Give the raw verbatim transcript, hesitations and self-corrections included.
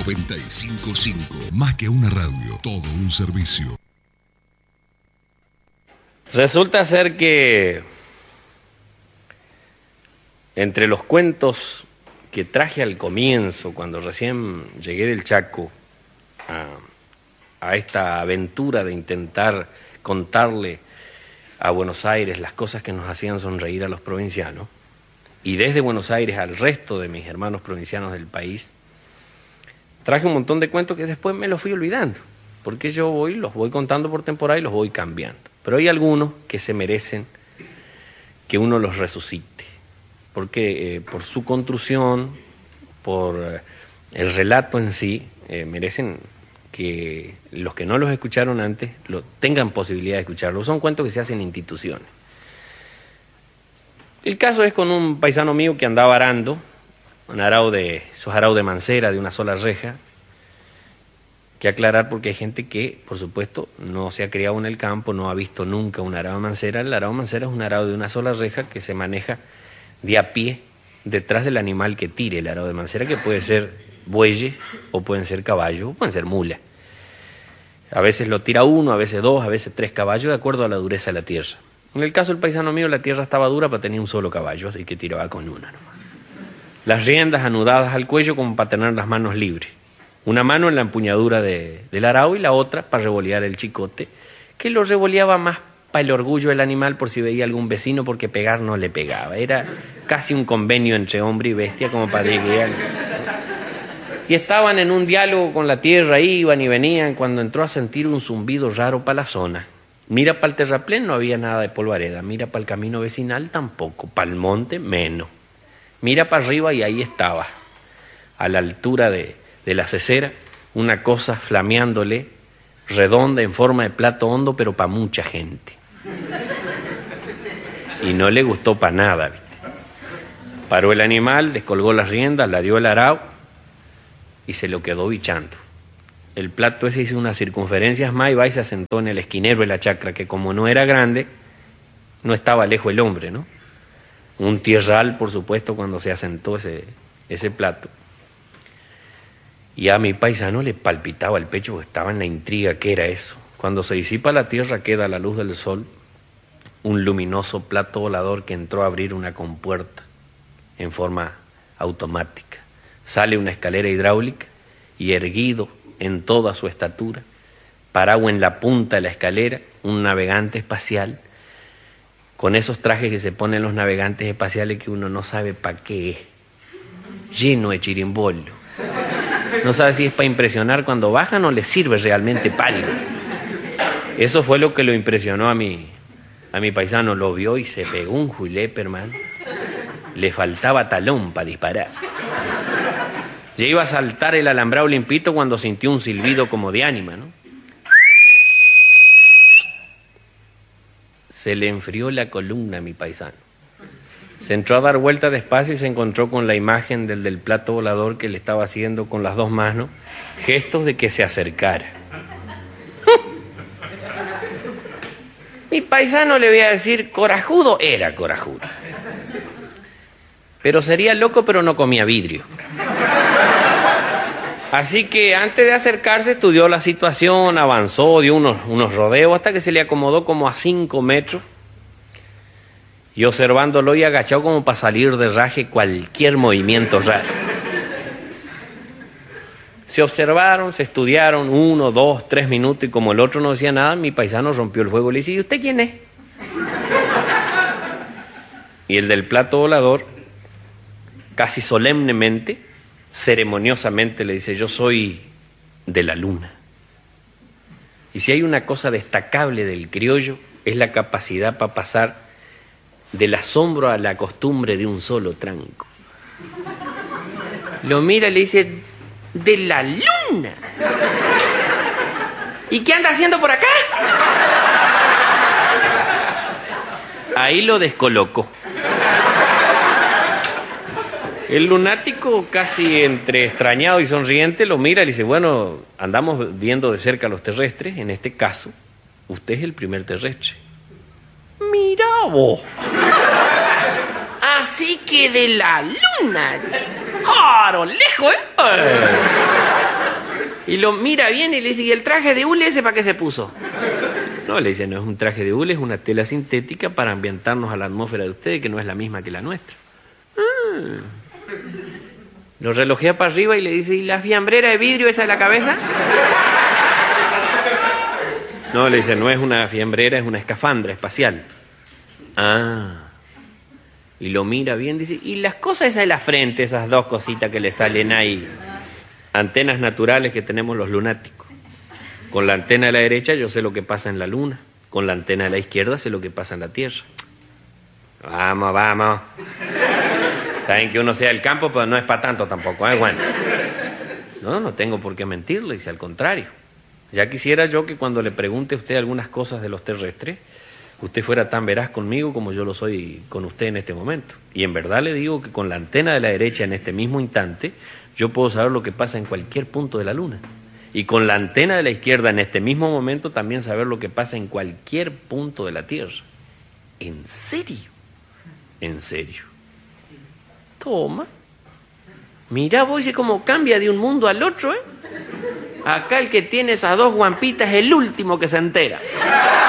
noventa y cinco punto cinco. Más que una radio, todo un servicio. Resulta ser que entre los cuentos que traje al comienzo, cuando recién llegué del Chaco a, a esta aventura de intentar contarle a Buenos Aires las cosas que nos hacían sonreír a los provincianos, y desde Buenos Aires al resto de mis hermanos provincianos del país, traje un montón de cuentos que después me los fui olvidando, porque yo voy, los voy contando por temporada y los voy cambiando. Pero hay algunos que se merecen que uno los resucite, porque eh, por su construcción, por eh, el relato en sí, eh, merecen que los que no los escucharon antes lo, tengan posibilidad de escucharlos. Son cuentos que se hacen en instituciones. El caso es con un paisano mío que andaba arando, un arao de, esos araos de mancera, de una sola reja, que aclarar porque hay gente que, por supuesto, no se ha criado en el campo, no ha visto nunca un arao de mancera. El arao de mancera es un arao de una sola reja que se maneja de a pie detrás del animal que tire el arao de mancera, que puede ser bueyes, o pueden ser caballos, o pueden ser mulas. A veces lo tira uno, a veces dos, a veces tres caballos, de acuerdo a la dureza de la tierra. En el caso del paisano mío, la tierra estaba dura, pero tenía un solo caballo, así que tiraba con una nomás. Las riendas anudadas al cuello como para tener las manos libres. Una mano en la empuñadura de, del arao y la otra para revolear el chicote, que lo revoleaba más para el orgullo del animal por si veía algún vecino, porque pegar no le pegaba. Era casi un convenio entre hombre y bestia como para llegar. Y estaban en un diálogo con la tierra, iban y venían, cuando entró a sentir un zumbido raro para la zona. Mira para el terraplén, no había nada de polvareda. Mira para el camino vecinal, tampoco. Para el monte, menos. Mira para arriba y ahí estaba, a la altura de, de la cesera, una cosa flameándole, redonda, en forma de plato hondo, pero para mucha gente. Y no le gustó para nada, ¿viste? Paró el animal, descolgó las riendas, la dio el arao y se lo quedó bichando. El plato ese hizo unas circunferencias más y va y se asentó en el esquinero de la chacra, que como no era grande, no estaba lejos el hombre, ¿no? Un tierral, por supuesto, cuando se asentó ese, ese plato. Y a mi paisano le palpitaba el pecho, porque estaba en la intriga, ¿qué era eso? Cuando se disipa la tierra, queda a la luz del sol un luminoso plato volador que entró a abrir una compuerta en forma automática. Sale una escalera hidráulica y, erguido en toda su estatura, parado en la punta de la escalera, un navegante espacial, con esos trajes que se ponen los navegantes espaciales que uno no sabe para qué es, lleno de chirimbollo. No sabe si es para impresionar cuando bajan o le sirve realmente para algo. Eso fue lo que lo impresionó a mi, a mi paisano. Lo vio y se pegó un julepe, hermano. Le faltaba talón para disparar. Ya iba a saltar el alambrado limpito cuando sintió un silbido como de ánima, ¿no? Se le enfrió la columna a mi paisano. Se entró a dar vuelta despacio y se encontró con la imagen del del plato volador que le estaba haciendo con las dos manos gestos de que se acercara. Mi paisano, le voy a decir, corajudo era corajudo. Pero sería loco, pero no comía vidrio. Así que antes de acercarse estudió la situación, avanzó, dio unos, unos rodeos hasta que se le acomodó como a cinco metros y observándolo y agachado como para salir de raje cualquier movimiento raro. Se observaron, se estudiaron uno, dos, tres minutos y como el otro no decía nada, mi paisano rompió el fuego y le dice: ¿y usted quién es? Y el del plato volador, casi solemnemente, ceremoniosamente le dice: yo soy de la luna. Y si hay una cosa destacable del criollo, es la capacidad para pasar del asombro a la costumbre de un solo tranco. Lo mira y le dice: de la luna. ¿Y qué anda haciendo por acá? Ahí lo descolocó. El lunático, casi entre extrañado y sonriente, lo mira y le dice: bueno, andamos viendo de cerca a los terrestres. En este caso, usted es el primer terrestre. Mira vos. Así que de la luna. Claro, lejos, ¿eh? Y lo mira bien y le dice, ¿y el traje de hule ese para qué se puso? No, le dice, no es un traje de hule, es una tela sintética para ambientarnos a la atmósfera de ustedes, que no es la misma que la nuestra. Ah. Lo relojea para arriba y le dice, ¿y la fiambrera de vidrio esa de la cabeza? No, le dice, no es una fiambrera, es una escafandra espacial. Ah. Y lo mira bien, dice, ¿y las cosas esas de la frente, esas dos cositas que le salen ahí? Antenas naturales que tenemos los lunáticos. Con la antena de la derecha yo sé lo que pasa en la luna. Con la antena de la izquierda sé lo que pasa en la Tierra. Vamos, vamos. Saben que uno sea del campo, pero no es para tanto tampoco, ¿eh? Bueno. No, no tengo por qué mentirle, dice, al contrario. Ya quisiera yo que cuando le pregunte a usted algunas cosas de los terrestres, usted fuera tan veraz conmigo como yo lo soy con usted en este momento. Y en verdad le digo que con la antena de la derecha en este mismo instante, yo puedo saber lo que pasa en cualquier punto de la luna. Y con la antena de la izquierda en este mismo momento también saber lo que pasa en cualquier punto de la Tierra. ¿En serio? En serio. Toma. Mirá vos, dice cómo cambia de un mundo al otro, ¿eh? Acá el que tiene esas dos guampitas es el último que se entera.